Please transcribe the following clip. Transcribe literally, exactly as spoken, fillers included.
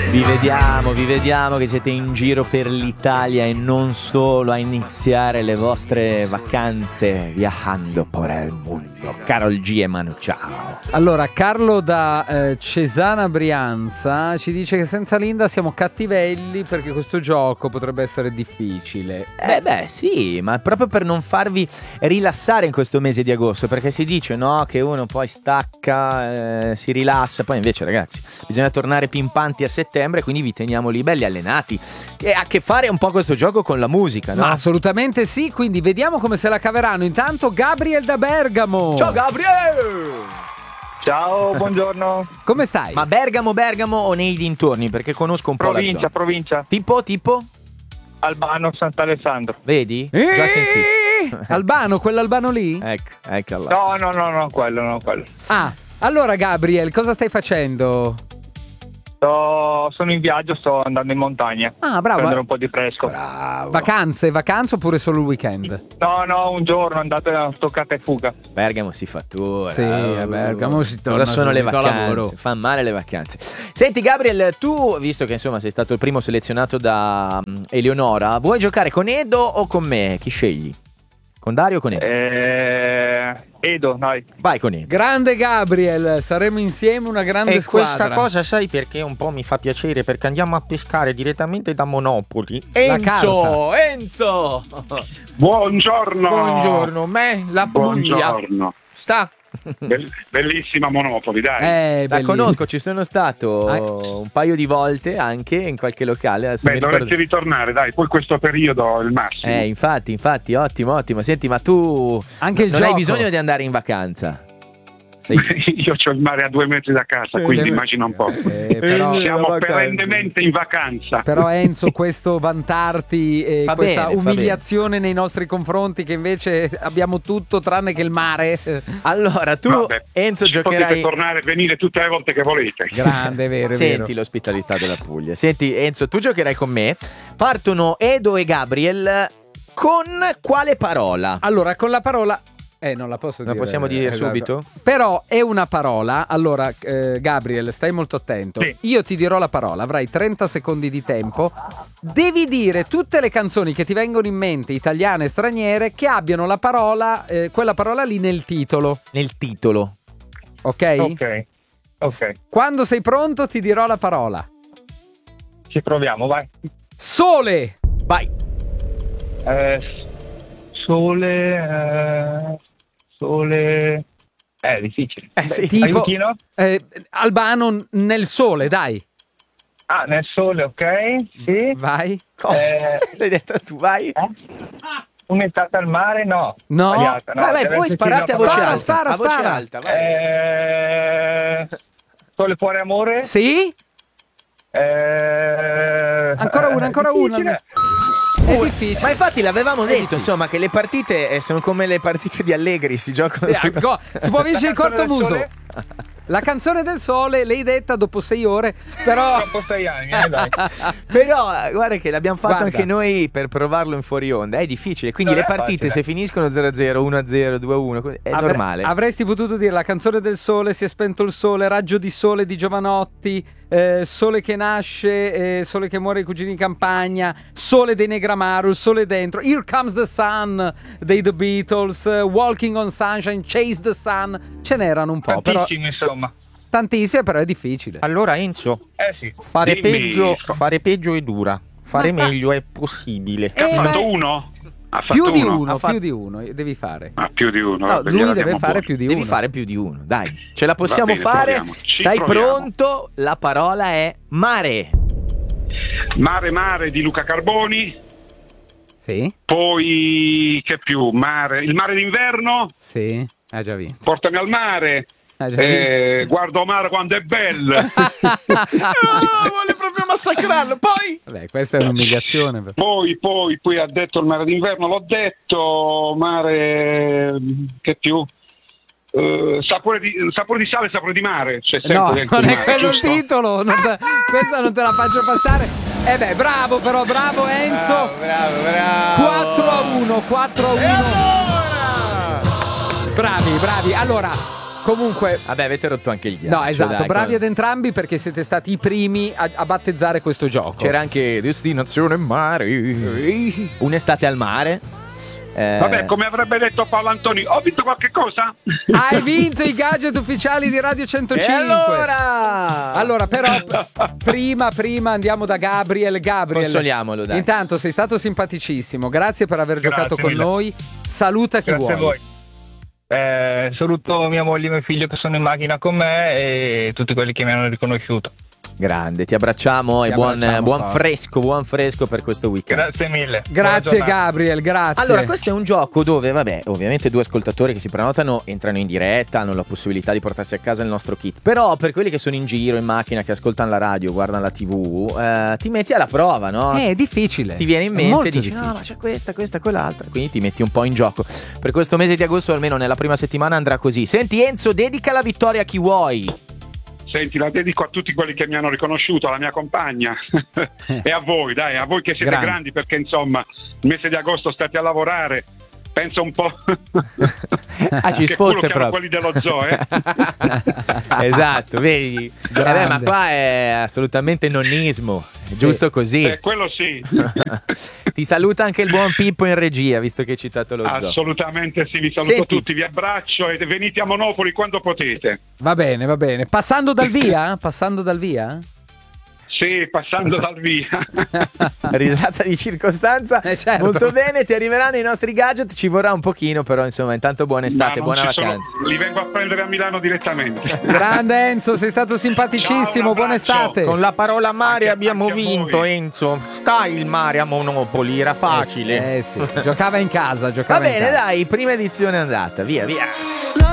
Vi vediamo, vi vediamo che siete in giro per l'Italia e non solo a iniziare le vostre vacanze viaggiando per il mondo. Carol G e Manu, ciao. Allora, Carlo da eh, Cesana Brianza ci dice che senza Linda siamo cattivelli perché questo gioco potrebbe essere difficile. Eh beh sì, ma proprio per non farvi rilassare in questo mese di agosto, perché si dice no che uno poi stacca, eh, si rilassa, poi invece ragazzi bisogna tornare pimpanti a settembre, quindi vi teniamo lì belli allenati. E ha a che fare un po' questo gioco con la musica, no? Ma assolutamente sì, quindi vediamo come se la caveranno. Intanto Gabriel da Bergamo. Ciao Gabriel! Ciao, buongiorno. Come stai? Ma Bergamo, Bergamo o nei dintorni? Perché conosco un po' Provincia, la zona. provincia. Tipo, tipo? Albano, Sant'Alessandro. Vedi? Eh, Già sentito. Albano, quell'albano lì? Ecco, ecco là. No, no, no, no, quello, no, quello. Ah, allora Gabriel, cosa stai facendo? Sto, sono in viaggio, sto andando in montagna. Ah, bravo. Prendere un po' di fresco. Bravo. Vacanze, vacanze oppure solo il weekend? No, no, un giorno andate a toccata e fuga. Bergamo si fattura. Sì, a Bergamo si torna Cosa sono le subito a lavoro. vacanze? Fa male le vacanze. Senti Gabriel, tu, visto che insomma sei stato il primo selezionato da um, Eleonora, vuoi giocare con Edo o con me? Chi scegli? Con Dario o con Edo? Eh, Edo, dai. Vai con Edo. Grande Gabriel, saremo insieme una grande E squadra. questa cosa sai perché un po' mi fa piacere? Perché andiamo a pescare direttamente da Monopoli. Enzo, Enzo. Buongiorno. Buongiorno, me la Puglia. Buongiorno. Sta? Bell- bellissima Monopoli, dai. Eh, La bellissimo. conosco, ci sono stato Ah. un paio di volte anche in qualche locale. adesso Beh, mi dovresti ricordo- ritornare, dai, poi questo periodo è il massimo. Eh, infatti, infatti, ottimo, ottimo. Senti, ma tu Anche il non gioco. hai bisogno di andare in vacanza? Sei... Io ho il mare a due metri da casa, quindi Eh, immagina un po'. Eh, però, Siamo vacanza. perennemente in vacanza. però Enzo, questo vantarti e Fa questa bene, fa umiliazione nei nostri confronti che invece abbiamo tutto tranne che il mare. Allora, tu, Vabbè, Enzo, ci giocherai... Potete tornare e venire tutte le volte che volete. Grande, vero, è Senti vero. l'ospitalità della Puglia. Senti, Enzo, tu giocherai con me. Partono Edo e Gabriel con quale parola? Allora, con la parola... Eh, non la posso La dire. possiamo dire esatto. subito? Però è una parola. Allora, eh, Gabriel, stai molto attento. Sì. Io ti dirò la parola, avrai trenta secondi di tempo. Devi dire tutte le canzoni che ti vengono in mente, italiane e straniere, che abbiano la parola, eh, quella parola lì nel titolo. Nel titolo. Ok? Ok, ok. Quando sei pronto ti dirò la parola. Ci proviamo, vai. Sole! Vai. Eh, sole... Eh, sole... Eh, è difficile. Eh sì. Tipo- Aiutino? Eh, Albano nel sole, dai. Ah, nel sole, ok, sì. Vai. Cosa? Eh, L'hai detta tu, vai. Eh? Un'estate al mare? No. No. Sbagliata, no. Vai, vai, deve puoi essere spararti a una voce Spara, alta. spara, a voce spara. alta, vai. Eh, sole, cuore, amore? Sì? Eh, Ancora una, ancora una. difficile. È Ma difficile. infatti l'avevamo detto, difficile. insomma, che le partite eh, sono come le partite di Allegri, si giocano Sì, su- ecco, si può vincere il La canzone del cortomuso. sole? La canzone del sole l'hai detta dopo sei ore, però Dopo sei anni, eh, dai. Però eh, guarda che l'abbiamo fatto Guarda. anche noi per provarlo in fuori onda. È difficile. Quindi Non le è partite facile. se finiscono zero a zero, uno a zero, due a uno è avre- normale. avresti potuto dire la canzone del sole, si è spento il sole, raggio di sole di Giovanotti, eh, sole che nasce, eh, sole che muore i cugini in campagna, sole dei Negramaro, sole dentro, Here Comes the Sun dei The Beatles, eh, Walking on Sunshine, Chase the Sun, ce n'erano un po', però Tantissimi, insomma. tantissime, però è difficile. Allora Enzo, Eh sì. fare Dimmi. peggio, fare peggio è dura, fare meglio è possibile. E ha Eh, fatto beh, uno? Ha fatto Più di uno? uno, Ha fatto- più di uno devi fare. Ah, più di uno. No, vabbè, lui gliela deve diamo fare buona. più di Devi uno. fare più di uno, dai. Ce la possiamo Va bene, fare? proviamo. Ci Stai proviamo. pronto? La parola è mare. Mare Mare di Luca Carboni. Sì? Poi che più? Mare, il mare d'inverno. Sì, ha già vinto. Portami al mare. Ha già vinto. Eh, guardo mare quando è bello. vuole proprio massacrarlo. Poi Vabbè, questa è un'umiliazione. però. Poi, poi, poi ha detto il mare d'inverno, l'ho detto, mare, che più? Eh, sapore, di, sapore di sale, sapore di mare. C'è sempre No, dentro non il è mare, quello il giusto? titolo. non te- questa non te la faccio passare. Eh beh, bravo però, bravo Enzo. bravo, bravo. quattro a uno, quattro a E uno. allora? Bravi, bravi. Allora, Comunque, vabbè, avete rotto anche il ghiaccio. no, esatto, dai, bravi con- ad entrambi perché siete stati i primi a, a battezzare questo gioco. C'era anche Destinazione Mare. Un'estate al mare. Eh, Vabbè, come avrebbe detto Paolo Antoni, ho vinto qualche cosa? Hai vinto i gadget ufficiali di Radio E centocinque. allora? Allora, però, prima, prima andiamo da Gabriel. Gabriel, Consoliamolo, dai. Intanto sei stato simpaticissimo. Grazie per aver Grazie giocato con mille. noi. Saluta chi Grazie a vuoi. voi. Eh, saluto mia moglie e mio figlio che sono in macchina con me e tutti quelli che mi hanno riconosciuto. Grande, ti abbracciamo Ti e buon, abbracciamo buon forte. fresco, buon fresco per questo weekend. Grazie mille. Grazie Buona giornata. Gabriel, grazie. Allora, questo è un gioco dove, vabbè, ovviamente due ascoltatori che si prenotano entrano in diretta, hanno la possibilità di portarsi a casa il nostro kit. Però per quelli che sono in giro, in macchina, che ascoltano la radio, guardano la tivù, eh, ti metti alla prova, no? Eh, è difficile. Ti viene in È mente molto e dici difficile. no, ma c'è questa, questa, quell'altra. Quindi ti metti un po' in gioco. Per questo mese di agosto, almeno nella prima settimana, andrà così. Senti Enzo, dedica la vittoria a chi vuoi. Senti, la dedico a tutti quelli che mi hanno riconosciuto, alla mia compagna e a voi, dai, a voi che siete Grande. grandi, perché insomma il mese di agosto state a lavorare. Penso un po'. Ah, ci che culo sfotte che hanno proprio. quelli dello zoo, eh? Esatto, vedi? Eh beh, ma Grande. qua è assolutamente nonnismo, è giusto così. Eh, quello sì. Ti saluta anche il buon Pippo in regia, visto che hai citato lo zoo. Assolutamente sì, vi saluto Senti. tutti, vi abbraccio e venite a Monopoli quando potete. Va bene, va bene. Passando dal via? Passando dal via? Sì, passando dal via. Risata di circostanza. Eh, certo. Molto bene, ti arriveranno i nostri gadget, ci vorrà un pochino, però insomma, intanto buona estate, Ma non buona ci sono- vacanza. li vengo a prendere a Milano direttamente. Grande Enzo, sei stato simpaticissimo. Ciao, un Buona abbraccio. estate. Con la parola mare Anche- abbiamo anche a vinto, voi. Enzo. Stai il mare a Monopoli, era facile. Eh sì, giocava in casa, Va giocava in bene, casa. dai, prima edizione è andata, via, via.